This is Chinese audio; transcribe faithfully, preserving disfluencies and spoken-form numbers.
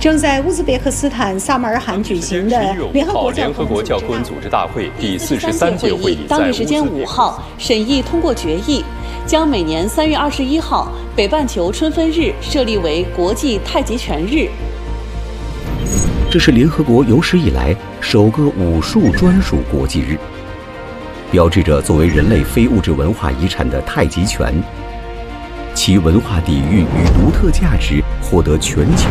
正在乌兹别克斯坦萨马尔罕举行的联合国联合国教科文组织大会第四十三届会议当地时间五号审议通过决议，将每年三月二十一号北半球春分日设立为国际太极拳日。 这是联合国有史以来首个武术专属国际日，标志着作为人类非物质文化遗产的太极拳，其文化底蕴与独特价值获得全球